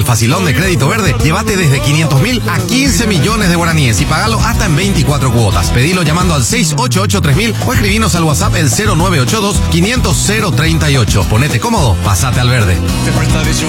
facilón de Crédito Verde, llévate desde 500.000 a 15 millones de guaraníes y pagalo hasta en 24 cuotas. Pedilo llamando al 688-3000 o escribinos al WhatsApp el 0982-500-038. Ponete cómodo, pasate al verde.